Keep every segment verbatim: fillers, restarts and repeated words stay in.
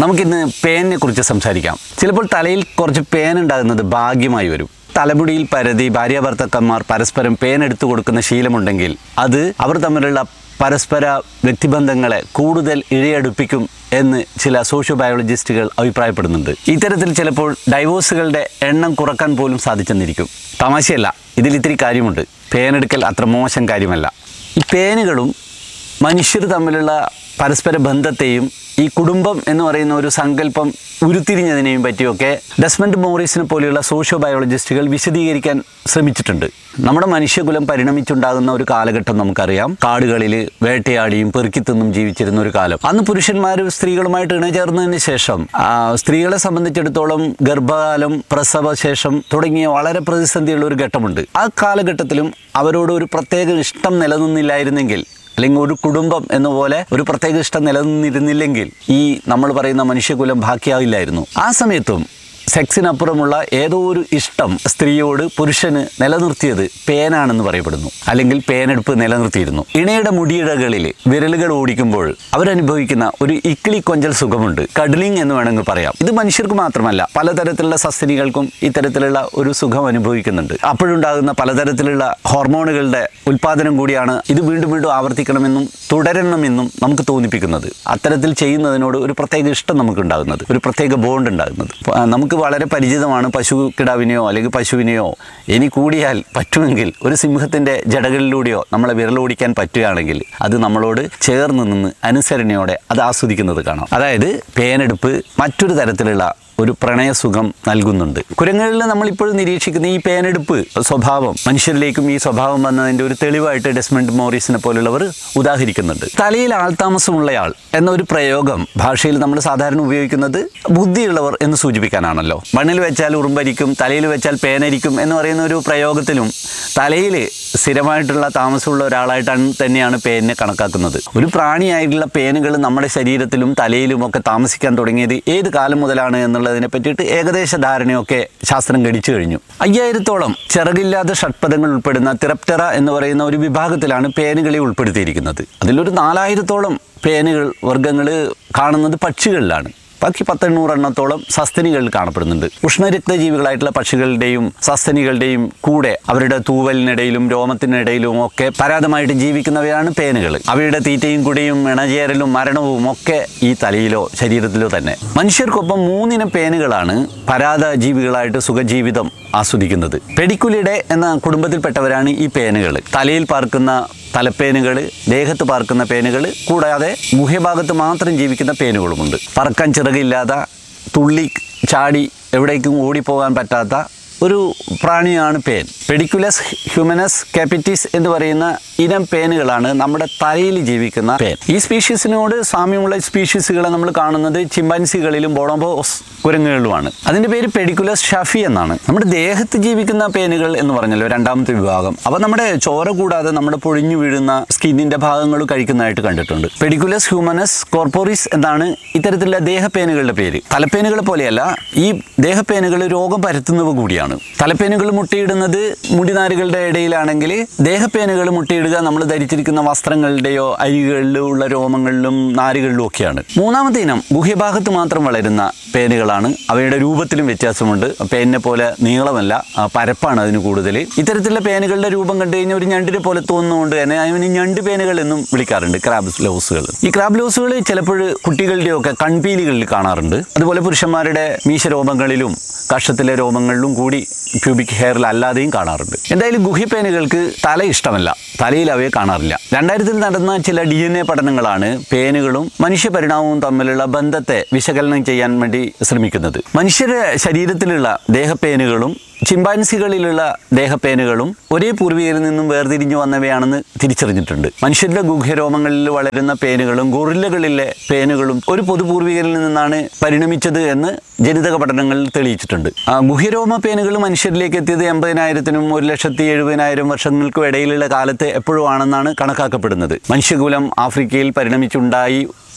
നമുക്കിന്ന് പേനിനെ കുറിച്ച് സംസാരിക്കാം. ചിലപ്പോൾ തലയിൽ കുറച്ച് പേൻ ഉണ്ടാകുന്നത് ഭാഗ്യമായി വരും. തലമുടിയിൽ പരതി ഭാര്യാഭർത്താക്കന്മാർ പരസ്പരം പേൻ എടുത്തു കൊടുക്കുന്ന ശീലമുണ്ടെങ്കിൽ അത് അവർ തമ്മിലുള്ള പരസ്പര വ്യക്തിബന്ധങ്ങളെ കൂടുതൽ ഇഴയടുപ്പിക്കും എന്ന് ചില സോഷ്യോ ബയോളജിസ്റ്റുകൾ അഭിപ്രായപ്പെടുന്നുണ്ട്. ഇത്തരത്തിൽ ചിലപ്പോൾ ഡൈവോഴ്സുകളുടെ എണ്ണം കുറക്കാൻ പോലും സാധിച്ചെന്നിരിക്കും. തമാശയല്ല, ഇതിൽ ഇത്തിരി കാര്യമുണ്ട്. പേനെടുക്കൽ അത്ര മോശം കാര്യമല്ല. ഈ പേനുകളും മനുഷ്യർ തമ്മിലുള്ള പരസ്പര ബന്ധത്തെയും ഈ കുടുംബം എന്ന് പറയുന്ന ഒരു സങ്കല്പം ഉരുത്തിരിഞ്ഞതിനെയും പറ്റിയൊക്കെ ഡെസ്മണ്ട് മോറിസിനെ പോലെയുള്ള സോഷ്യോ ബയോളജിസ്റ്റുകൾ വിശദീകരിക്കാൻ ശ്രമിച്ചിട്ടുണ്ട്. നമ്മുടെ മനുഷ്യകുലം പരിണമിച്ചുണ്ടാകുന്ന ഒരു കാലഘട്ടം നമുക്കറിയാം. കാടുകളിൽ വേട്ടയാടിയും പെറുക്കിത്തിന്നും ജീവിച്ചിരുന്ന ഒരു കാലം. അന്ന് പുരുഷന്മാരും സ്ത്രീകളുമായിട്ട് ഇണചേർന്നതിന് ശേഷം സ്ത്രീകളെ സംബന്ധിച്ചിടത്തോളം ഗർഭകാലം, പ്രസവശേഷം തുടങ്ങിയ വളരെ പ്രതിസന്ധിയുള്ള ഒരു ഘട്ടമുണ്ട്. ആ കാലഘട്ടത്തിലും അവരോട് ഒരു പ്രത്യേക ഇഷ്ടം നിലനിന്നില്ലായിരുന്നെങ്കിൽ, അല്ലെങ്കിൽ ഒരു കുടുംബം എന്ന പോലെ ഒരു പ്രത്യേക ഇഷ്ടം നിലനിന്നിരുന്നില്ലെങ്കിൽ ഈ നമ്മൾ പറയുന്ന മനുഷ്യകുലം ബാക്കിയാവില്ലായിരുന്നു. ആ സമയത്തും സെക്സിനപ്പുറമുള്ള ഏതോ ഒരു ഇഷ്ടം സ്ത്രീയോട് പുരുഷന് നിലനിർത്തിയത് പേനാണെന്ന് പറയപ്പെടുന്നു. അല്ലെങ്കിൽ പേനെടുപ്പ് നിലനിർത്തിയിരുന്നു. ഇണയുടെ മുടിയിഴകളിൽ വിരലുകൾ ഓടിക്കുമ്പോൾ അവരനുഭവിക്കുന്ന ഒരു ഇക്കിളി കൊഞ്ചൽ സുഖമുണ്ട്. കഡ്ലിംഗ് എന്ന് വേണമെങ്കിൽ പറയാം. ഇത് മനുഷ്യർക്ക് മാത്രമല്ല, പലതരത്തിലുള്ള സസ്തനികൾക്കും ഇത്തരത്തിലുള്ള ഒരു സുഖം അനുഭവിക്കുന്നുണ്ട്. അപ്പോഴുണ്ടാകുന്ന പലതരത്തിലുള്ള ഹോർമോണുകളുടെ ഉൽപ്പാദനം കൂടിയാണ് ഇത് വീണ്ടും വീണ്ടും ആവർത്തിക്കണമെന്നും തുടരണമെന്നും നമുക്ക് തോന്നിപ്പിക്കുന്നത്. അത്തരത്തിൽ ചെയ്യുന്നതിനോട് ഒരു പ്രത്യേക ഇഷ്ടം നമുക്കുണ്ടാകുന്നത്, ഒരു പ്രത്യേക ബോണ്ട് ഉണ്ടാകുന്നത്. നമുക്ക് വളരെ പരിചിതമാണ് പശു കിടാവിനെയോ അല്ലെങ്കിൽ പശുവിനെയോ ഇനി കൂടിയാൽ പറ്റുമെങ്കിൽ ഒരു സിംഹത്തിൻ്റെ ജടകളിലൂടെയോ നമ്മളെ വിരലോടിക്കാൻ പറ്റുകയാണെങ്കിൽ അത് നമ്മളോട് ചേർന്ന് നിന്ന് അനുസരണയോടെ അത് ആസ്വദിക്കുന്നത് കാണാം. അതായത് പേനെടുപ്പ് മറ്റൊരു തരത്തിലുള്ള ഒരു പ്രണയസുഖം നൽകുന്നുണ്ട്. കുരങ്ങുകളിൽ നമ്മളിപ്പോഴും നിരീക്ഷിക്കുന്ന ഈ പേനെടുപ്പ് സ്വഭാവം മനുഷ്യരിലേക്കും ഈ സ്വഭാവം വന്നതിൻ്റെ ഒരു തെളിവായിട്ട് ഡെസ്മണ്ട് മോറിസിനെ പോലുള്ളവർ ഉദാഹരിക്കുന്നുണ്ട്. തലയിൽ ആൾതാമസമുള്ളയാൾ എന്ന ഒരു പ്രയോഗം ഭാഷയിൽ നമ്മൾ സാധാരണ ഉപയോഗിക്കുന്നത് ബുദ്ധിയുള്ളവർ എന്ന് സൂചിപ്പിക്കാനാണല്ലോ. മണ്ണിൽ വെച്ചാൽ ഉറുമ്പരിക്കും, തലയിൽ വെച്ചാൽ പേനരിക്കും എന്ന് പറയുന്ന ഒരു പ്രയോഗത്തിലും തലയിൽ സ്ഥിരമായിട്ടുള്ള താമസമുള്ള ഒരാളായിട്ടാണ് തന്നെയാണ് പേനിനെ കണക്കാക്കുന്നത്. ഒരു പ്രാണിയായിട്ടുള്ള പേനുകൾ നമ്മുടെ ശരീരത്തിലും തലയിലും ഒക്കെ താമസിക്കാൻ തുടങ്ങിയത് ഏത് കാലം മുതലാണ് എന്നുള്ളതിനെ പറ്റിയിട്ട് ഏകദേശ ധാരണയൊക്കെ ശാസ്ത്രം ഗണിച്ചു കഴിഞ്ഞു. അയ്യായിരത്തോളം ചിറകില്ലാത്ത ഷഡ്പദങ്ങൾ ഉൾപ്പെടുന്ന തിറപ്റ്ററ എന്ന് പറയുന്ന ഒരു വിഭാഗത്തിലാണ് പേനുകളെ ഉൾപ്പെടുത്തിയിരിക്കുന്നത്. അതിലൊരു നാലായിരത്തോളം പേനുകൾ വർഗ്ഗങ്ങൾ കാണുന്നത് പക്ഷികളിലാണ്. ബാക്കി പത്തെണ്ണൂറെണ്ണത്തോളം സസ്തനികളിൽ കാണപ്പെടുന്നുണ്ട്. ഉഷ്ണരക്തജീവികളായിട്ടുള്ള പക്ഷികളുടെയും സസ്തനികളുടെയും കൂടെ അവരുടെ തൂവലിനിടയിലും രോമത്തിനിടയിലും ഒക്കെ പരാതമായിട്ട് ജീവിക്കുന്നവയാണ് പേനുകൾ. അവയുടെ തീറ്റയും കുടിയും ഇണചേരലും മരണവും ഒക്കെ ഈ തലയിലോ ശരീരത്തിലോ തന്നെ. മനുഷ്യർക്കൊപ്പം മൂന്നിനം പേനുകളാണ് പരാത ജീവികളായിട്ട് സുഖജീവിതം ആസ്വദിക്കുന്നത്. പെഡിക്കുലിഡെ എന്ന കുടുംബത്തിൽപ്പെട്ടവരാണ് ഈ പേനുകൾ. തലയിൽ പാർക്കുന്ന തലപ്പേനുകൾ, ദേഹത്ത് പാർക്കുന്ന പേനുകൾ, കൂടാതെ ഗുഹ്യഭാഗത്ത് മാത്രം ജീവിക്കുന്ന പേനുകളുമുണ്ട്. പറക്കാൻ ചിറകില്ലാത്ത, തുള്ളി ചാടി എവിടേക്കും ഓടിപ്പോകാൻ പറ്റാത്ത ഒരു പ്രാണിയാണ് പേൻ. പെഡിക്കുലസ് ഹ്യൂമനസ് കാപ്പിറ്റിസ് എന്ന് പറയുന്ന ഇനം പേനുകളാണ് നമ്മുടെ തലയിൽ ജീവിക്കുന്ന പേൻ. ഈ സ്പീഷീസിനോട് സാമ്യമുള്ള സ്പീഷീസുകളെ നമ്മൾ കാണുന്നത് ചിമ്പാൻസികളിലും ബോണോബോസ് കുരങ്ങുകളിലുമാണ്. അതിൻ്റെ പേര് പെഡിക്കുലസ് ഷഫി എന്നാണ്. നമ്മുടെ ദേഹത്ത് ജീവിക്കുന്ന പേനുകൾ എന്ന് പറഞ്ഞല്ലോ രണ്ടാമത്തെ വിഭാഗം. അവ നമ്മുടെ ചോര കൂടാതെ നമ്മുടെ പൊഴിഞ്ഞു വീഴുന്ന സ്കിന്നിൻ്റെ ഭാഗങ്ങൾ കഴിക്കുന്നതായിട്ട് കണ്ടിട്ടുണ്ട്. പെഡിക്കുലസ് ഹ്യൂമനസ് കോർപ്പോറിസ് എന്നാണ് ഇത്തരത്തിലുള്ള ദേഹപ്പേനുകളുടെ പേര്. തലപ്പേനുകളെ പോലെയല്ല, ഈ ദേഹപ്പേനുകൾ രോഗം പരത്തുന്നവ കൂടിയാണ്. തലപ്പേനുകൾ മുട്ടയിടുന്നത് മുടിനാരുകളുടെ ഇടയിലാണെങ്കിൽ ദേഹപ്പേനുകൾ മുട്ടയിടുക നമ്മൾ ധരിച്ചിരിക്കുന്ന വസ്ത്രങ്ങളുടെയോ അരികളിലോ ഉള്ള രോമങ്ങളിലും നാരുകളിലും ഒക്കെയാണ്. മൂന്നാമത്തെ ഇനം ഗുഹ്യഭാഗത്ത് മാത്രം വളരുന്ന പേനുകളാണ്. അവയുടെ രൂപത്തിലും വ്യത്യാസമുണ്ട്. പേനിനെ പോലെ നീളമല്ല, പരപ്പാണ് അതിന് കൂടുതൽ. ഇത്തരത്തിലുള്ള പേനുകളുടെ രൂപം കണ്ടു കഴിഞ്ഞാൽ ഒരു ഞണ്ടിനെ പോലെ തോന്നുന്നതുകൊണ്ട് തന്നെ അതിന് ഞണ്ട് പേനുകൾ എന്നും വിളിക്കാറുണ്ട്. ക്രാബ് ലോസുകൾ. ഈ ക്രാബ് ലോസുകൾ ചിലപ്പോൾ കുട്ടികളുടെയൊക്കെ കൺപീലികളിൽ കാണാറുണ്ട്. അതുപോലെ പുരുഷന്മാരുടെ മീശരോമങ്ങളിലും കഷത്തിലെ രോമങ്ങളിലും കൂടി പ്യൂബിക് ഹെയറിൽ അല്ലാതെയും കാണാറുണ്ട്. എന്തായാലും ഗുഹ്യപ്പേനുകൾക്ക് തല ഇഷ്ടമല്ല, തലയിൽ അവയെ കാണാറില്ല. രണ്ടായിരത്തിൽ നടന്ന ചില ഡി എൻ എ പഠനങ്ങളാണ് പേനുകളും മനുഷ്യ പരിണാമവും തമ്മിലുള്ള ബന്ധത്തെ വിശകലനം ചെയ്യാൻ വേണ്ടി ശ്രമിക്കുന്നത്. മനുഷ്യരുടെ ശരീരത്തിലുള്ള ദേഹപ്പേനുകളും ചിമ്പാൻസികളിലുള്ള ദേഹപ്പേനുകളും ഒരേ പൂർവികരിൽ നിന്നും വേർതിരിഞ്ഞു വന്നവയാണെന്ന് തിരിച്ചറിഞ്ഞിട്ടുണ്ട്. മനുഷ്യരുടെ ഗുഹ്യരോമങ്ങളിൽ വളരുന്ന പേനുകളും ഗൊറില്ലകളിലെ പേനുകളും ഒരു പൊതുപൂർവികരിൽ നിന്നാണ് പരിണമിച്ചത് എന്ന് ജനിതക പഠനങ്ങളിൽ തെളിയിച്ചിട്ടുണ്ട്. ഗുഹ്യരോമ പേനുകൾ മനുഷ്യരിലേക്ക് എത്തിയത് എൺപതിനായിരത്തിനും ഒരു ലക്ഷത്തി എഴുപതിനായിരം വർഷങ്ങൾക്കും ഇടയിലുള്ള കാലത്ത് എപ്പോഴും ആണെന്നാണ് കണക്കാക്കപ്പെടുന്നത്. മനുഷ്യകുലം ആഫ്രിക്കയിൽ പരിണമിച്ചുണ്ടായി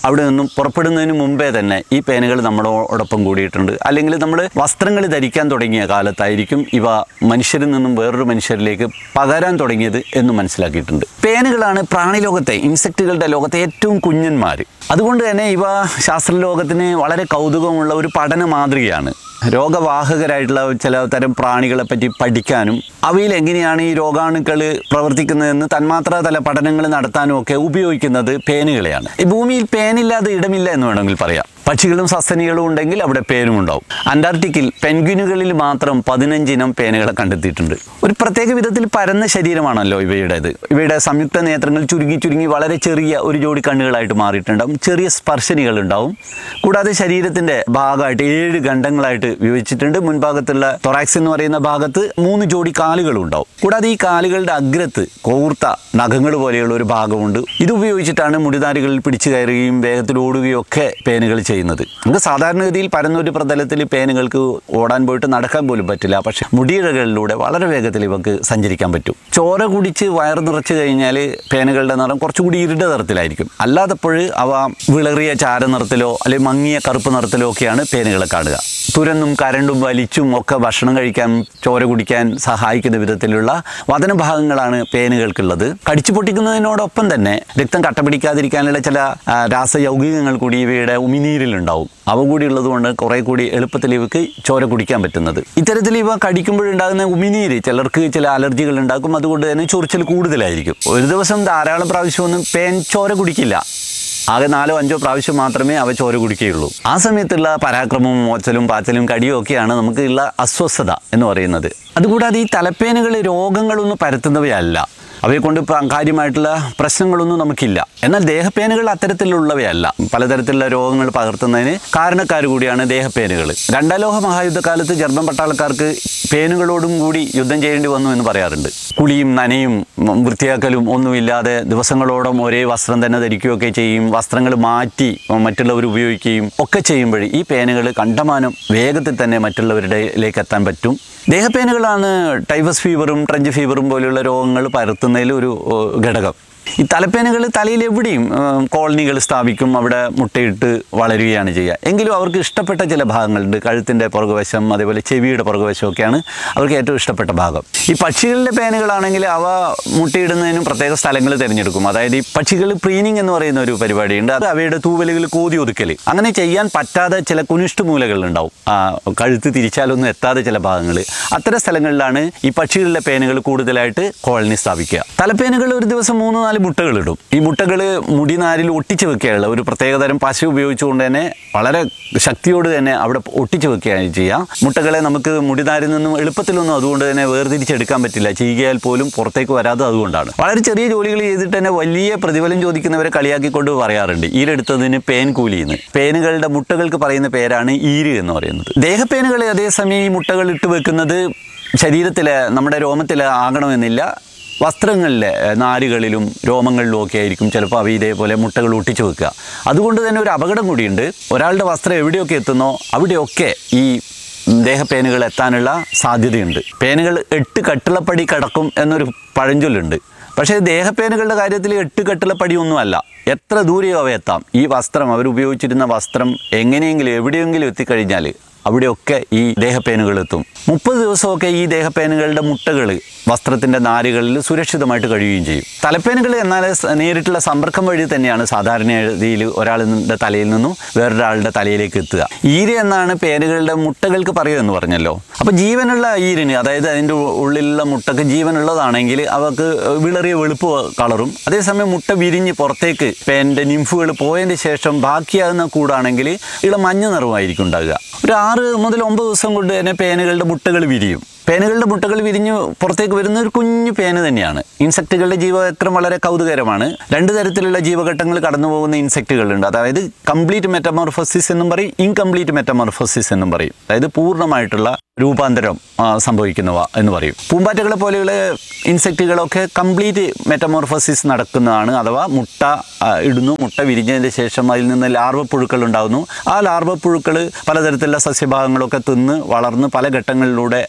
അവിടെ നിന്നും പുറപ്പെടുന്നതിന് മുമ്പേ തന്നെ ഈ പേനുകൾ നമ്മളോടൊപ്പം കൂടിയിട്ടുണ്ട്. അല്ലെങ്കിൽ നമ്മൾ വസ്ത്രങ്ങൾ ധരിക്കാൻ തുടങ്ങിയ കാലത്തായിരിക്കും ഇവ മനുഷ്യരിൽ നിന്നും വേറൊരു മനുഷ്യരിലേക്ക് പകരാൻ തുടങ്ങിയത് എന്ന് മനസ്സിലാക്കിയിട്ടുണ്ട്. പേനുകളാണ് പ്രാണിലോകത്തെ, ഇൻസെക്റ്റുകളുടെ ലോകത്തെ ഏറ്റവും കുഞ്ഞന്മാർ. അതുകൊണ്ട് തന്നെ ഇവ ശാസ്ത്രലോകത്തിന് വളരെ കൗതുകമുള്ള ഒരു പഠന മാതൃകയാണ്. രോഗവാഹകരായിട്ടുള്ള ചില തരം പ്രാണികളെ പറ്റി പഠിക്കാനും അവയിൽ എങ്ങനെയാണ് ഈ രോഗാണുക്കൾ പ്രവർത്തിക്കുന്നതെന്ന് തന്മാത്രാ തല പഠനങ്ങൾ നടത്താനും ഒക്കെ ഉപയോഗിക്കുന്നത് പേനുകളെയാണ്. ഈ ഭൂമിയിൽ പേനില്ലാതെ ഇടമില്ല എന്ന് വേണമെങ്കിൽ പറയാം. പക്ഷികളും സസ്തനികളും ഉണ്ടെങ്കിൽ അവിടെ പേനും ഉണ്ടാവും. അന്റാർട്ടിക്കിൽ പെൻഗ്വിനുകളിൽ മാത്രം പതിനഞ്ചിനം പേനുകളെ കണ്ടെത്തിയിട്ടുണ്ട്. ഒരു പ്രത്യേക വിധത്തിൽ പരന്ന ശരീരമാണല്ലോ ഇവയുടേത്. ഇവയുടെ സംയുക്ത നേത്രങ്ങൾ ചുരുങ്ങി ചുരുങ്ങി വളരെ ചെറിയ ഒരു ജോഡി കണ്ണുകളായിട്ട് മാറിയിട്ടുണ്ടാവും. ചെറിയ സ്പർശനികൾ ഉണ്ടാവും. കൂടാതെ ശരീരത്തിൻ്റെ ഭാഗമായിട്ട് ഏഴ് ഖണ്ഡങ്ങളായിട്ട് വിഭജിച്ചിട്ടുണ്ട്. മുൻഭാഗത്തുള്ള തൊറാക്സ് എന്ന് പറയുന്ന ഭാഗത്ത് മൂന്ന് ജോഡി കാലുകളും ഉണ്ടാവും. കൂടാതെ ഈ കാലുകളുടെ അഗ്രത്ത് കോർത്ത നഖങ്ങൾ പോലെയുള്ള ഒരു ഭാഗമുണ്ട്. ഇത് ഉപയോഗിച്ചിട്ടാണ് മുടിനാരുകളിൽ പിടിച്ചു കയറുകയും വേഗത്തിൽ ഓടുകയും ഒക്കെ പേനുകൾ ചെയ്യുന്നത്. നമുക്ക് സാധാരണഗതിയിൽ പരന്നൊരു പ്രതലത്തിൽ പേനുകൾക്ക് ഓടാൻ പോയിട്ട് നടക്കാൻ പോലും പറ്റില്ല. പക്ഷെ മുടിയിഴകളിലൂടെ വളരെ വേഗത്തിൽ ഇവക്ക് സഞ്ചരിക്കാൻ പറ്റും. ചോര കുടിച്ച് വയർ നിറച്ച് കഴിഞ്ഞാൽ പേനുകളുടെ നിറം കുറച്ചുകൂടി ഇരുണ്ട നിറത്തിലായിരിക്കും. അല്ലാത്തപ്പോൾ അവ വിളറിയ ചാര നിറത്തിലോ അല്ലെങ്കിൽ മങ്ങിയ കറുപ്പ് നിറത്തിലോ ഒക്കെയാണ് പേനുകളെ കാണുക. തുരന്നും കരണ്ടും വലിച്ചും ഒക്കെ ഭക്ഷണം കഴിക്കാൻ ചോര കുടിക്കാൻ സഹായിക്കുന്ന വിധത്തിലുള്ള വദനഭാഗങ്ങളാണ് പേനുകൾക്കുള്ളത്. കടിച്ചു പൊട്ടിക്കുന്നതിനോടൊപ്പം തന്നെ രക്തം കട്ട പിടിക്കാതിരിക്കാനുള്ള ചില രാസയൗഗികങ്ങൾ കൂടി ഇവയുടെ ഉമിനീരിലുണ്ടാവും. അവ കൂടി ഉള്ളതുകൊണ്ട് കുറേ കൂടി എളുപ്പത്തിൽ ഇവക്ക് ചോര കുടിക്കാൻ പറ്റുന്നത്. ഇത്തരത്തിൽ ഇവ കടിക്കുമ്പോഴുണ്ടാകുന്ന ഉമിനീര് ചിലർക്ക് ചില അലർജികൾ ഉണ്ടാക്കും. അതുകൊണ്ട് തന്നെ ചൊറിച്ചിൽ കൂടുതലായിരിക്കും. ഒരു ദിവസം ധാരാളം പ്രാവശ്യമൊന്നും പേൻ ചോര കുടിക്കില്ല. ആകെ നാലോ അഞ്ചോ പ്രാവശ്യം മാത്രമേ അവ ചോര കുടിക്കുകയുള്ളൂ. ആ സമയത്തുള്ള പരാക്രമവും മോച്ചലും പാച്ചലും കടിയും ഒക്കെയാണ് നമുക്കുള്ള അസ്വസ്ഥത എന്ന് പറയുന്നത്. അതുകൂടാതെ ഈ തലപ്പേനുകൾ രോഗങ്ങളൊന്നും പരത്തുന്നവയല്ല. അവയെക്കൊണ്ട് കാര്യമായിട്ടുള്ള പ്രശ്നങ്ങളൊന്നും നമുക്കില്ല. എന്നാൽ ദേഹപ്പേനുകൾ അത്തരത്തിലുള്ളവയല്ല. പലതരത്തിലുള്ള രോഗങ്ങൾ പകർത്തുന്നതിന് കാരണക്കാർ കൂടിയാണ് ദേഹപ്പേനുകൾ. രണ്ടാം ലോക മഹായുദ്ധകാലത്ത് ജർമ്മൻ പട്ടാളക്കാർക്ക് പേനുകളോടും കൂടി യുദ്ധം ചെയ്യേണ്ടി വന്നു എന്ന് പറയാറുണ്ട്. കുളിയും നനയും വൃത്തിയാക്കലും ഒന്നുമില്ലാതെ ദിവസങ്ങളോളം ഒരേ വസ്ത്രം തന്നെ ധരിക്കുകയൊക്കെ ചെയ്യും. വസ്ത്രങ്ങൾ മാറ്റി മറ്റുള്ളവർ ഉപയോഗിക്കുകയും ഒക്കെ ചെയ്യുമ്പോൾ ഈ പേനുകൾ കണ്ടമാനം വേഗത്തിൽ തന്നെ മറ്റുള്ളവരുടെയിലേക്ക് എത്താൻ പറ്റും. ദേഹപ്പേനുകളാണ് ടൈഫസ് ഫീവറും ട്രഞ്ച് ഫീവറും പോലെയുള്ള രോഗങ്ങൾ പരത്തുന്നതിൽ ഒരു ഘടകം. ഈ തലപ്പേനുകൾ തലയിൽ എവിടെയും കോളനികൾ സ്ഥാപിക്കും. അവിടെ മുട്ടയിട്ട് വളരുകയാണ് ചെയ്യുക. എങ്കിലും അവർക്ക് ഇഷ്ടപ്പെട്ട ചില ഭാഗങ്ങളുണ്ട്. കഴുത്തിൻ്റെ പുറകുവശം, അതേപോലെ ചെവിയുടെ പുറകുവശമൊക്കെയാണ് അവർക്ക് ഏറ്റവും ഇഷ്ടപ്പെട്ട ഭാഗം. ഈ പക്ഷികളുടെ പേനുകളാണെങ്കിൽ അവ മുട്ടയിടുന്നതിനും പ്രത്യേക സ്ഥലങ്ങൾ തിരഞ്ഞെടുക്കും. അതായത് ഈ പക്ഷികൾ പ്രീനിങ് എന്ന് പറയുന്ന ഒരു പരിപാടിയുണ്ട്. അത് അവയുടെ തൂവലുകൾ കോതി ഒതുക്കൽ. അങ്ങനെ ചെയ്യാൻ പറ്റാതെ ചില കുനിഷ്ട മൂലകളുണ്ടാവും. കഴുത്ത് തിരിച്ചാലൊന്നും എത്താതെ ചില ഭാഗങ്ങൾ. അത്തരം സ്ഥലങ്ങളിലാണ് ഈ പക്ഷികളുടെ പേനുകൾ കൂടുതലായിട്ട് കോളനി സ്ഥാപിക്കുക. തലപ്പേനുകൾ ഒരു ദിവസം മൂന്ന് നാല് മുട്ടകളിടും. ഈ മുട്ടകൾ മുടിനാരിൽ ഒട്ടിച്ചു വെക്കുകയുള്ള ഒരു പ്രത്യേകതരം പശ ഉപയോഗിച്ചുകൊണ്ട് തന്നെ വളരെ ശക്തിയോട് തന്നെ അവിടെ ഒട്ടിച്ചു വെക്കുകയാണ് ചെയ്യുക. മുട്ടകളെ നമുക്ക് മുടിനാരിൽ നിന്നും എളുപ്പത്തിലൊന്നും അതുകൊണ്ട് തന്നെ വേർതിരിച്ചെടുക്കാൻ പറ്റില്ല. ചെയ്യുകയാൽ പോലും പുറത്തേക്ക് വരാതെ അതുകൊണ്ടാണ്. വളരെ ചെറിയ ജോലികൾ ചെയ്തിട്ട് തന്നെ വലിയ പ്രതിഫലം ചോദിക്കുന്നവരെ കളിയാക്കിക്കൊണ്ട് പറയാറുണ്ട് ഈരെടുത്തതിന് പേൻ കൂലിന്ന്. പേനുകളുടെ മുട്ടകൾക്ക് പറയുന്ന പേരാണ് ഈര് എന്ന് പറയുന്നത്. ദേഹപ്പേനുകളെ അതേസമയം ഈ മുട്ടകൾ ഇട്ട് വെക്കുന്നത് ശരീരത്തിലെ നമ്മുടെ രോമത്തിൽ ആകണമെന്നില്ല. വസ്ത്രങ്ങളിലെ നാരുകളിലും രോമങ്ങളിലും ഒക്കെ ആയിരിക്കും ചിലപ്പോൾ അവ ഇതേപോലെ മുട്ടകൾ ഒട്ടിച്ചു വെക്കുക. അതുകൊണ്ട് തന്നെ ഒരു അപകടം കൂടിയുണ്ട്. ഒരാളുടെ വസ്ത്രം എവിടെയൊക്കെ എത്തുന്നോ അവിടെയൊക്കെ ഈ ദേഹപ്പേനുകൾ എത്താനുള്ള സാധ്യതയുണ്ട്. പേനുകൾ എട്ട് കട്ടിളപ്പടി കടക്കും എന്നൊരു പഴഞ്ചൊല്ലുണ്ട്. പക്ഷേ ദേഹപ്പേനുകളുടെ കാര്യത്തിൽ എട്ട് കട്ടിളപ്പടിയൊന്നുമല്ല. എത്ര ദൂരെയോ അവ എത്താം. ഈ വസ്ത്രം അവരുപയോഗിച്ചിരുന്ന വസ്ത്രം എങ്ങനെയെങ്കിലും എവിടെയെങ്കിലും എത്തിക്കഴിഞ്ഞാൽ അവിടെയൊക്കെ ഈ ദേഹപ്പേനുകൾ എത്തും. മുപ്പത് ദിവസമൊക്കെ ഈ ദേഹപ്പേനുകളുടെ മുട്ടകൾ വസ്ത്രത്തിൻ്റെ നാരുകളിൽ സുരക്ഷിതമായിട്ട് കഴിയുകയും ചെയ്യും. തലപ്പേനുകൾ എന്നാൽ നേരിട്ടുള്ള സമ്പർക്കം വഴി തന്നെയാണ് സാധാരണ രീതിയിൽ ഒരാളുടെ തലയിൽ നിന്നും വേറൊരാളുടെ തലയിലേക്ക് എത്തുക. ഈര എന്നാണ് പേനുകളുടെ മുട്ടകൾക്ക് പറയുക എന്ന് പറഞ്ഞല്ലോ. അപ്പോൾ ജീവനുള്ള ഈരിന്, അതായത് അതിൻ്റെ ഉള്ളിലുള്ള മുട്ടക്ക് ജീവനുള്ളതാണെങ്കിൽ അവർക്ക് വിളറിയ വെളുപ്പ് കളറും, അതേസമയം മുട്ട വിരിഞ്ഞ് പുറത്തേക്ക് പേനിൻ്റെ നിംഫുകൾ പോയതിന് ശേഷം ബാക്കിയാകുന്ന കൂടാണെങ്കിൽ ഇളം മഞ്ഞ നിറമായിരിക്കും ഉണ്ടാകുക. ഒരു ആറ് മുതൽ ഒമ്പത് ദിവസം കൊണ്ട് തന്നെ പേനുകളുടെ മുട്ടകൾ വിരിയും. പേനുകളുടെ മുട്ടകൾ വിരിഞ്ഞ് പുറത്തേക്ക് വരുന്ന ഒരു കുഞ്ഞു പേന് തന്നെയാണ്. ഇൻസെക്റ്റുകളുടെ ജീവചക്രം വളരെ കൗതുകരമാണ്. രണ്ട് തരത്തിലുള്ള ജീവഘട്ടങ്ങൾ കടന്നു പോകുന്ന ഇൻസെക്റ്റുകളുണ്ട്. അതായത് കംപ്ലീറ്റ് മെറ്റമോർഫോസിസ് എന്നും പറയും, ഇൻകംപ്ലീറ്റ് മെറ്റമോർഫോസിസ് എന്നും പറയും. അതായത് പൂർണ്ണമായിട്ടുള്ള രൂപാന്തരം സംഭവിക്കുന്നവ എന്ന് പറയും. പൂമ്പാറ്റകളെ പോലെയുള്ള ഇൻസെക്റ്റുകളൊക്കെ കംപ്ലീറ്റ് മെറ്റമോർഫോസിസ് നടക്കുന്നതാണ്. അഥവാ മുട്ട ഇടുന്നു, മുട്ട വിരിഞ്ഞതിന് ശേഷം അതിൽ നിന്ന് ലാർവപ്പുഴുക്കൾ ഉണ്ടാകുന്നു. ആ ലാർവപ്പുഴുക്കൾ പലതരത്തിലുള്ള സസ്യഭാഗങ്ങളൊക്കെ തിന്ന് വളർന്ന് പല ഘട്ടങ്ങളിലൂടെ കടന്നു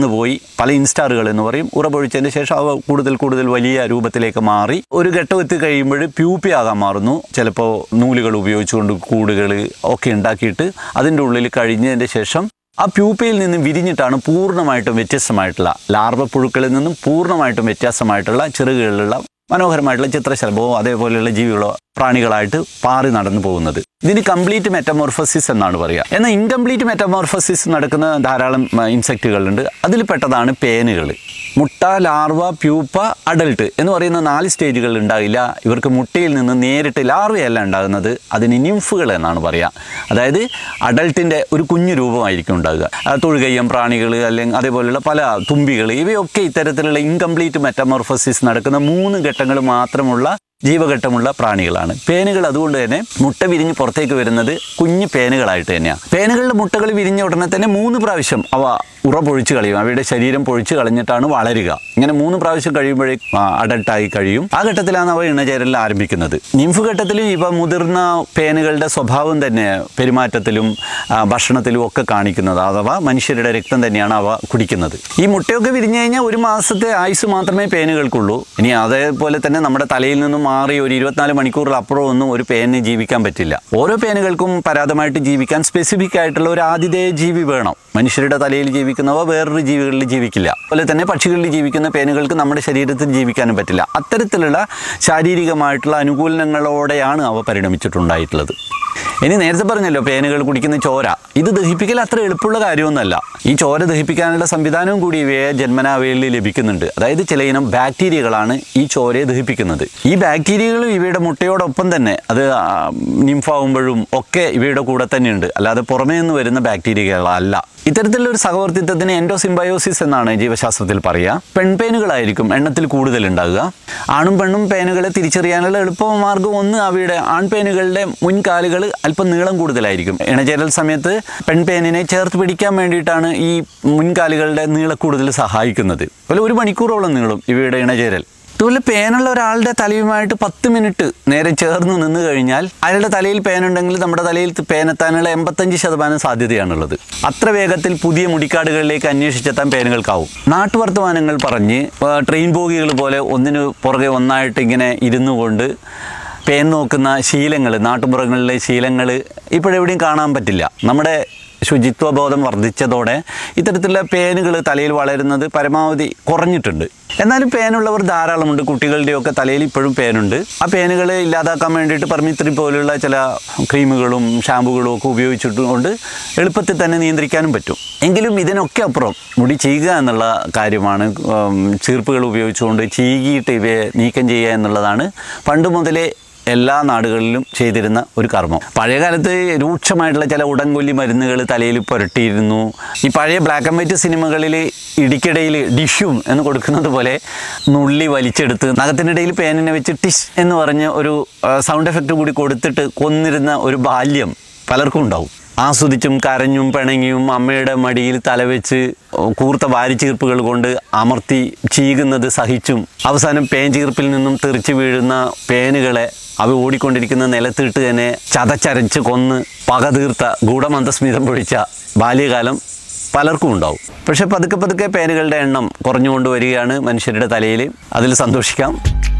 പോയി പല ഇൻസ്റ്റാറുകൾ എന്ന് പറയും, ഉറപൊഴിച്ചതിന് ശേഷം അവ കൂടുതൽ കൂടുതൽ വലിയ രൂപത്തിലേക്ക് മാറി ഒരു ഘട്ടം എത്തി കഴിയുമ്പോൾ പ്യൂപ്പയാകാൻ മാറുന്നു. ചിലപ്പോൾ നൂലുകൾ ഉപയോഗിച്ചുകൊണ്ട് കൂടുകൾ ഒക്കെ ഉണ്ടാക്കിയിട്ട് അതിൻ്റെ ഉള്ളിൽ കഴിഞ്ഞതിൻ്റെ ശേഷം ആ പ്യൂപ്പയിൽ നിന്ന് വിരിഞ്ഞിട്ടാണ് പൂർണ്ണമായിട്ടും വ്യത്യസ്തമായിട്ടുള്ള ലാർവ പുഴുക്കളിൽ നിന്നും പൂർണ്ണമായിട്ടും വ്യത്യാസമായിട്ടുള്ള ചെറുകളിലുള്ള മനോഹരമായിട്ടുള്ള ചിത്രശലഭമോ അതേപോലെയുള്ള ജീവികളോ പ്രാണികളായിട്ട് പാറി നടന്നു പോകുന്നത്. ഇതിന് കംപ്ലീറ്റ് മെറ്റമോർഫോസിസ് എന്നാണ് പറയുക. എന്നാൽ ഇൻകംപ്ലീറ്റ് മെറ്റമോർഫോസിസ് നടക്കുന്ന ധാരാളം ഇൻസെക്റ്റുകളുണ്ട്. അതിൽ പെട്ടതാണ് പേനുകൾ. മുട്ട, ലാർവ, പ്യൂപ്പ, അഡൽട്ട് എന്ന് പറയുന്ന നാല് സ്റ്റേജുകൾ ഉണ്ടാകില്ല. ഇവർക്ക് മുട്ടയിൽ നിന്ന് നേരിട്ട് ലാർവയല്ല ഉണ്ടാകുന്നത്, അതിന് നിംഫുകൾ എന്നാണ് പറയുക. അതായത് അഡൽട്ടിൻ്റെ ഒരു കുഞ്ഞു രൂപമായിരിക്കും ഉണ്ടാകുക. തൊഴുകയ്യം പ്രാണികൾ അല്ലെങ്കിൽ അതേപോലെയുള്ള പല തുമ്പികൾ, ഇവയൊക്കെ ഇത്തരത്തിലുള്ള ഇൻകംപ്ലീറ്റ് മെറ്റമോർഫോസിസ് നടക്കുന്ന മൂന്ന് ഘട്ടങ്ങൾ മാത്രമുള്ള ജീവഘട്ടമുള്ള പ്രാണികളാണ് പേനുകൾ. അതുകൊണ്ട് തന്നെ മുട്ട വിരിഞ്ഞ് പുറത്തേക്ക് വരുന്നത് കുഞ്ഞു പേനുകളായിട്ട് തന്നെയാണ്. പേനുകളുടെ മുട്ടകൾ വിരിഞ്ഞ ഉടനെ തന്നെ മൂന്ന് പ്രാവശ്യം അവ ഉറ പൊഴിച്ച് കളയും. അവയുടെ ശരീരം പൊഴിച്ച് കളഞ്ഞിട്ടാണ് വളരുക. ഇങ്ങനെ മൂന്ന് പ്രാവശ്യം കഴിയുമ്പോഴേ അഡൽട്ടായി കഴിയും. ആ ഘട്ടത്തിലാണ് അവ ഇണചേരൽ ആരംഭിക്കുന്നത്. നിംഫ് ഘട്ടത്തിലും ഇവ മുതിർന്ന പേനുകളുടെ സ്വഭാവം തന്നെ പെരുമാറ്റത്തിലും ഭക്ഷണത്തിലും ഒക്കെ കാണിക്കുന്നത്. അഥവാ മനുഷ്യരുടെ രക്തം തന്നെയാണ് അവ കുടിക്കുന്നത്. ഈ മുട്ടയൊക്കെ വിരിഞ്ഞു കഴിഞ്ഞാൽ ഒരു മാസത്തെ ആയുസ് മാത്രമേ പേനുകൾക്കുള്ളൂ. ഇനി അതേപോലെ തന്നെ നമ്മുടെ തലയിൽ നിന്നും മാറി ഒരു ഇരുപത്തിനാല് മണിക്കൂറിലപ്പുറം ഒന്നും ഒരു പേനിന് ജീവിക്കാൻ പറ്റില്ല. ഓരോ പേനുകൾക്കും പരാതമായിട്ട് ജീവിക്കാൻ സ്പെസിഫിക് ആയിട്ടുള്ള ഒരു ആതിഥേയ ജീവി വേണം. മനുഷ്യരുടെ തലയിൽ ജീവിക്കുന്നവ വേറൊരു ജീവികളിൽ ജീവിക്കില്ല. അതുപോലെ തന്നെ പക്ഷികളിൽ ജീവിക്കുന്ന പേനുകൾക്ക് നമ്മുടെ ശരീരത്തിൽ ജീവിക്കാനും പറ്റില്ല. അത്തരത്തിലുള്ള ശാരീരികമായിട്ടുള്ള അനുകൂലനങ്ങളോടെയാണ് അവ പരിണമിച്ചിട്ടുണ്ടായിട്ടുള്ളത്. ഇനി നേരത്തെ പറഞ്ഞല്ലോ പേനുകൾ കുടിക്കുന്ന ചോര, ഇത് ദഹിപ്പിക്കൽ അത്ര എളുപ്പമുള്ള കാര്യമൊന്നുമല്ല. ഈ ചോര ദഹിപ്പിക്കാനുള്ള സംവിധാനവും കൂടി ഇവയെ ജന്മനാവയിൽ ലഭിക്കുന്നുണ്ട്. അതായത് ചില ഇനം ബാക്ടീരിയകളാണ് ഈ ചോരയെ ദഹിപ്പിക്കുന്നത്. ഈ ബാക്ടീരിയകളും ഇവയുടെ മുട്ടയോടൊപ്പം തന്നെ അത് നിംഫാവുമ്പോഴും ഒക്കെ ഇവയുടെ കൂടെ തന്നെയുണ്ട്, അല്ലാതെ പുറമേ നിന്ന് വരുന്ന ബാക്ടീരിയകളല്ല. ഇത്തരത്തിലുള്ള ഒരു സഹവർത്തിത്വത്തിന് എൻഡോസിംബയോസിസ് എന്നാണ് ജീവശാസ്ത്രത്തിൽ പറയുക. പെൺപേനുകളായിരിക്കും എണ്ണത്തിൽ കൂടുതൽ ഉണ്ടാകുക. ആണും പെണ്ണും പേനുകളെ തിരിച്ചറിയാനുള്ള എളുപ്പമാർഗ്ഗം ഒന്ന്, അവയുടെ ആൺപേനുകളുടെ മുൻകാലുകൾ അല്പം നീളം കൂടുതലായിരിക്കും. ഇണചേരൽ സമയത്ത് പെൺപേനിനെ ചേർത്ത് പിടിക്കാൻ വേണ്ടിയിട്ടാണ് ഈ മുൻകാലുകളുടെ നീളക്കൂടുതൽ സഹായിക്കുന്നത്. അതുപോലെ ഒരു മണിക്കൂറോളം നീളും ഇവയുടെ ഇണചേരൽ. അതുപോലെ പേനുള്ള ഒരാളുടെ തലയുമായിട്ട് പത്ത് മിനിറ്റ് നേരെ ചേർന്ന് നിന്ന് കഴിഞ്ഞാൽ അയാളുടെ തലയിൽ പേനുണ്ടെങ്കിൽ നമ്മുടെ തലയിൽ പേനെത്താനുള്ള എൺപത്തഞ്ച് ശതമാനം സാധ്യതയാണുള്ളത്. അത്ര വേഗത്തിൽ പുതിയ മുടിക്കാടുകളിലേക്ക് അന്വേഷിച്ചെത്താൻ പേനുകൾക്കാവും. നാട്ടുവർത്തമാനങ്ങൾ പറഞ്ഞ് ട്രെയിൻ ബോഗികൾ പോലെ ഒന്നിനു പുറകെ ഒന്നായിട്ട് ഇങ്ങനെ ഇരുന്നു കൊണ്ട് പേൻ നോക്കുന്ന ശീലങ്ങൾ, നാട്ടുപുറങ്ങളിലെ ശീലങ്ങൾ ഇപ്പോഴെവിടെയും കാണാൻ പറ്റില്ല. നമ്മുടെ ശുചിത്വബോധം വർദ്ധിച്ചതോടെ ഇത്തരത്തിലുള്ള പേനുകൾ തലയിൽ വളരുന്നത് പരമാവധി കുറഞ്ഞിട്ടുണ്ട്. എന്നാലും പേനുള്ളവർ ധാരാളമുണ്ട്. കുട്ടികളുടെയൊക്കെ തലയിൽ ഇപ്പോഴും പേനുണ്ട്. ആ പേനുകൾ ഇല്ലാതാക്കാൻ വേണ്ടിയിട്ട് പെർമിത്രി പോലുള്ള ചില ക്രീമുകളും ഷാമ്പുകളും ഒക്കെ ഉപയോഗിച്ചിട്ടുകൊണ്ട് എളുപ്പത്തിൽ തന്നെ നിയന്ത്രിക്കാനും പറ്റും. എങ്കിലും ഇതിനൊക്കെ അപ്പുറം മുടി ചീകുക എന്നുള്ള കാര്യമാണ്. ചീർപ്പുകൾ ഉപയോഗിച്ചുകൊണ്ട് ചീകിയിട്ട് ഇവയെ നീക്കം ചെയ്യുക എന്നുള്ളതാണ് പണ്ട് മുതലേ എല്ലാ നാടുകളിലും ചെയ്തിരുന്ന ഒരു കർമ്മം. പഴയകാലത്ത് രൂക്ഷമായിട്ടുള്ള ചില ഉടൻകൊല്ലി മരുന്നുകൾ തലയിൽ പുരട്ടിയിരുന്നു. ഈ പഴയ ബ്ലാക്ക് ആൻഡ് വൈറ്റ് സിനിമകളിൽ ഇടിക്കിടയിൽ ഡിഷും എന്ന് കൊടുക്കുന്നത് പോലെ നുള്ളി വലിച്ചെടുത്ത് നഖത്തിനിടയിൽ പേനിനെ വെച്ച് ടിഷ് എന്ന് പറഞ്ഞ് ഒരു സൗണ്ട് എഫക്റ്റ് കൂടി കൊടുത്തിട്ട് കൊന്നിരുന്ന ഒരു ബാല്യം പലർക്കും ഉണ്ടാവും. ആസ്വദിച്ചും കരഞ്ഞും പിണങ്ങിയും അമ്മയുടെ മടിയിൽ തലവെച്ച് കൂർത്ത വാരിച്ചീർപ്പുകൾ കൊണ്ട് അമർത്തി ചീകുന്നത് സഹിച്ചും അവസാനം പേൻ ചീർപ്പിൽ നിന്നും തെറിച്ച് വീഴുന്ന പേനുകളെ അവ ഓടിക്കൊണ്ടിരിക്കുന്ന നിലത്തിട്ട് തന്നെ ചതച്ചരച്ച് കൊന്ന് പക തീർത്ത ഗൂഢമന്ദസ്മിതം പൊഴിച്ച ബാല്യകാലം പലർക്കും ഉണ്ടാവും. പക്ഷെ പതുക്കെ പതുക്കെ പേനുകളുടെ എണ്ണം കുറഞ്ഞുകൊണ്ട് വരികയാണ് മനുഷ്യരുടെ തലയിൽ. അതിൽ സന്തോഷിക്കാം.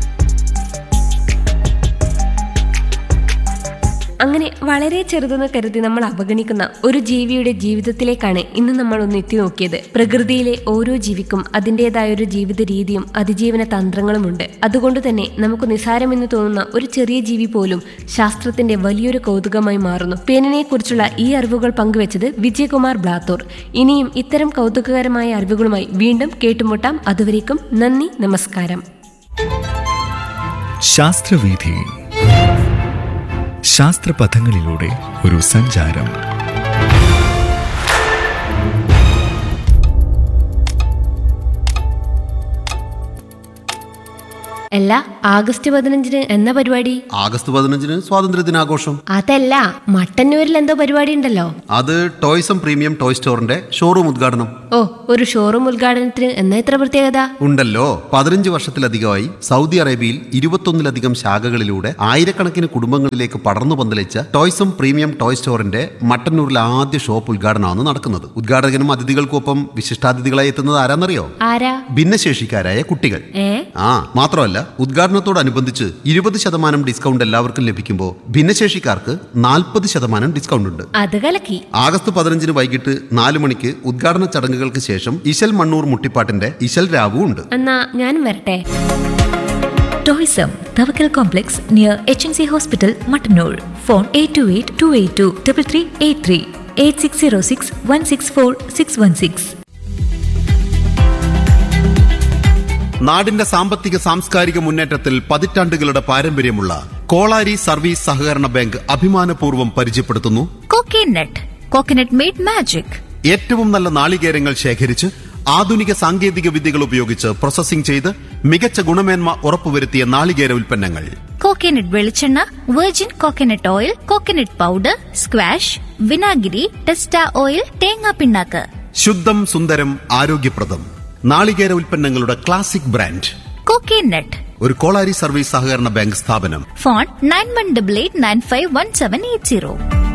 അങ്ങനെ വളരെ ചെറുതെന്ന് കരുതി നമ്മൾ അവഗണിക്കുന്ന ഒരു ജീവിയുടെ ജീവിതത്തിലേക്കാണ് ഇന്ന് നമ്മൾ ഒന്ന് എത്തി നോക്കിയത്. പ്രകൃതിയിലെ ഓരോ ജീവിക്കും അതിൻ്റെതായ ഒരു ജീവിത രീതിയും അതിജീവന തന്ത്രങ്ങളുമുണ്ട്. അതുകൊണ്ട് തന്നെ നമുക്ക് നിസാരമെന്ന് തോന്നുന്ന ഒരു ചെറിയ ജീവി പോലും ശാസ്ത്രത്തിന്റെ വലിയൊരു കൗതുകമായി മാറുന്നു. പേനിനെ കുറിച്ചുള്ള ഈ അറിവുകൾ പങ്കുവച്ചത് വിജയകുമാർ ബ്ലാത്തൂർ. ഇനിയും ഇത്തരം കൗതുകകരമായ അറിവുകളുമായി വീണ്ടും കേട്ടുമുട്ടാം. അതുവരേക്കും നന്ദി, നമസ്കാരം. ശാസ്ത്രവീഥി, ശാസ്ത്രപഥങ്ങളിലൂടെ ഒരു സഞ്ചാരം. അല്ല, ആഗസ്റ്റ് പതിനഞ്ചിന് എന്നാ പരിപാടി? ആഗസ്റ്റ് പതിനഞ്ചിന് സ്വാതന്ത്ര്യ ദിനാഘോഷം. അതല്ല, മട്ടന്നൂരിൽ എന്തോ പരിപാടി ഉണ്ടല്ലോ. അത് ടോയ്സം പ്രീമിയം ടോയ് സ്റ്റോറിന്റെ ഷോറൂം ഉദ്ഘാടനം. ഓ, ഒരു ഷോറൂം ഉദ്ഘാടനത്തിന് എന്നാ ഇത്ര പ്രത്യേകത? ഉണ്ടല്ലോ, പതിനഞ്ച് വർഷത്തിലധികമായി സൗദി അറേബ്യയിൽ ഇരുപത്തൊന്നിലധികം ശാഖകളിലൂടെ ആയിരക്കണക്കിന് കുടുംബങ്ങളിലേക്ക് പടർന്നു പന്തലിച്ച ടോയ്സം പ്രീമിയം ടോയ് സ്റ്റോറിന്റെ മട്ടന്നൂരിലെ ആദ്യ ഷോപ്പ് ഉദ്ഘാടനമാണ് നടക്കുന്നത്. ഉദ്ഘാടകനും അതിഥികൾക്കൊപ്പം വിശിഷ്ടാതിഥികളായി എത്തുന്നത് ആരാന്നറിയോ? ആരാ? ഭിന്നശേഷിക്കാരായ കുട്ടികൾ. ഏ ആ മാത്രമല്ല, ഉദ്ഘാടനത്തോടനുബന്ധിച്ച് ഇരുപത് ശതമാനം ഡിസ്കൗണ്ട് എല്ലാവർക്കും ലഭിക്കുമ്പോൾ ഭിന്നശേഷിക്കാർക്ക് നാൽപ്പത് ശതമാനം ഡിസ്കൗണ്ട് ഉണ്ട്. അത് കലക്കി. ആഗസ്റ്റ് പതിനഞ്ചിന് വൈകിട്ട് നാല് മണിക്ക് ഉദ്ഘാടന ചടങ്ങുകൾക്ക് ശേഷം ഇശൽ മണ്ണൂർ മുട്ടിപ്പാട്ടിന്റെ ഇശൽ രാവു ഉണ്ട്. എന്നാ ഞാനും വരട്ടെ. Toyzam Thavakkal complex near H N C hospital Mattannur. Phone eight to eight to eight to triple three eight three eight six zero six one six four six one six. നാടിന്റെ സാമ്പത്തിക സാംസ്കാരിക മുന്നേറ്റത്തിൽ പതിറ്റാണ്ടുകളുടെ പാരമ്പര്യമുള്ള കോളാരി സർവീസ് സഹകരണ ബാങ്ക് അഭിമാനപൂർവ്വം പരിചയപ്പെടുത്തുന്നു കോക്കനട്ട് കോക്കനട്ട് മെയ്ഡ് മാജിക്. ഏറ്റവും നല്ല നാളികേരങ്ങൾ ശേഖരിച്ച് ആധുനിക സാങ്കേതിക വിദ്യകൾ ഉപയോഗിച്ച് പ്രോസസ്സിംഗ് ചെയ്ത് മികച്ച ഗുണമേന്മ ഉറപ്പുവരുത്തിയ നാളികേര ഉൽപ്പന്നങ്ങൾ. കോക്കനട്ട് വെളിച്ചെണ്ണ, virgin coconut oil, coconut powder, squash, വിനാഗിരി, ടെസ്റ്റ ഓയിൽ, തേങ്ങാ പിണ്ണാക്ക്. ശുദ്ധം സുന്ദരം ആരോഗ്യപ്രദം നാളികേര ഉൽപ്പന്നങ്ങളുടെ ക്ലാസിക് ബ്രാൻഡ് കോക്കനട്ട്. ഒരു കോളാരി സർവീസ് സഹകരണ ബാങ്ക് സ്ഥാപനം. Phone nine one double eight nine five one seven eight zero.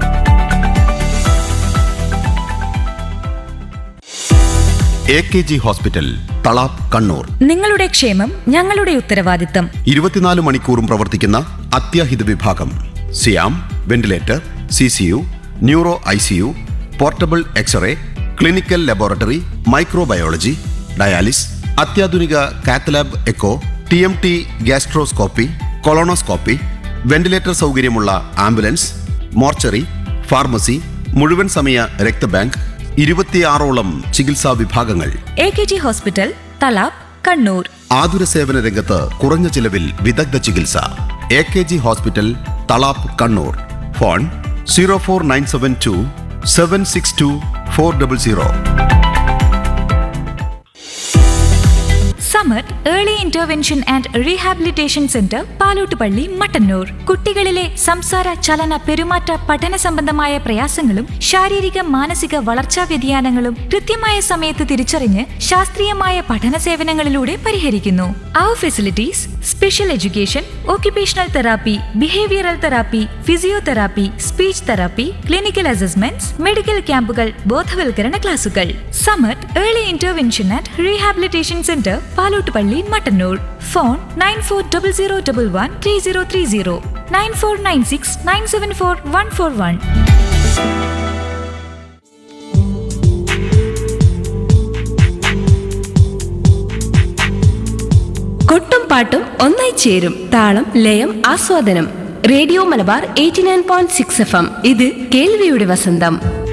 A K G hospital, Thalap, Kannur. നിങ്ങളുടെ ക്ഷേമം ഞങ്ങളുടെ ഉത്തരവാദിത്തം. ഇരുപത്തിനാല് മണിക്കൂറും പ്രവർത്തിക്കുന്ന അത്യാഹിത വിഭാഗം. സിയാം, ventilator, C C U, neuro I C U, portable x-ray, clinical laboratory, microbiology, dialysis, അത്യാധുനിക cath lab echo, T M T, gastroscopy, colonoscopy, ventilator സൗകര്യമുള്ള ആംബുലൻസ്, മോർച്ചറി, ഫാർമസി, മുഴുവൻ സമയ രക്തബാങ്ക്, ഇരുപത്തിയാറോളം ചികിത്സാ വിഭാഗങ്ങൾ. A K G hospital, Thalap, Kannur. ആതുര സേവന രംഗത്ത് കുറഞ്ഞ ചിലവിൽ വിദഗ്ധ ചികിത്സ. A K G hospital, Thalap, Kannur. Phone zero four nine seven to seven six to four double zero. Samath early intervention and rehabilitation centre, Palottupalli, Mattannur. കുട്ടികളിലെ സംസാര, ചലന, പെരുമാറ്റ, പഠന സംബന്ധമായ പ്രയാസങ്ങളും ശാരീരിക മാനസിക വളർച്ചാ വ്യതിയാനങ്ങളും കൃത്യമായ സമയത്ത് തിരിച്ചറിഞ്ഞ് ശാസ്ത്രീയമായ പഠന സേവനങ്ങളിലൂടെ പരിഹരിക്കുന്നു. അവർ facilities: special education, occupational therapy, behavioural therapy, physiotherapy, speech therapy, clinical assessments, medical ക്യാമ്പുകൾ, ബോധവൽക്കരണ ക്ലാസുകൾ. Samath early intervention and rehabilitation centre, Palottupalli, Mattannur. Phone nine four double zero double one three zero three zero nine four nine six nine seven four one four one. കൊട്ടും പാട്ടും ഒന്നായി ചേരും താളം, ലയം, ആസ്വാദനം. Radio Malabar eighty nine point six F M. ഇത് കേൾവിയുടെ വസന്തം.